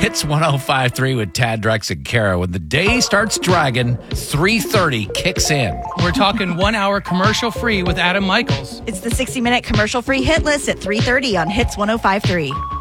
Hits 105.3 with Tad, Drex, and Kara. When the day starts dragging, 3:30 kicks in. We're talking 1 hour commercial free with Adam Michaels. It's the 60-minute commercial-free hit list at 3:30 on Hits 105.3.